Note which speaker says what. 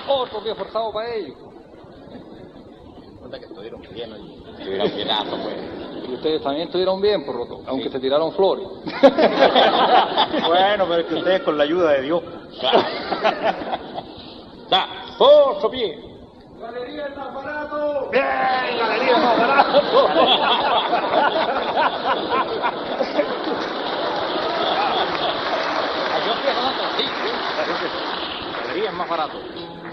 Speaker 1: Otro pie forzado para ellos.
Speaker 2: Cuenta que estuvieron bien, oye. Estuvieron bienazo, pues.
Speaker 1: Y ustedes también estuvieron bien, por lo tanto, aunque se tiraron flores.
Speaker 2: Bueno, pero es que ustedes con la ayuda de Dios. Da, otro pie.
Speaker 3: ¡Galería es más barato!
Speaker 1: ¡Bien! ¡Galería es más barato!
Speaker 2: Yo fui a sí. Galería es más barato.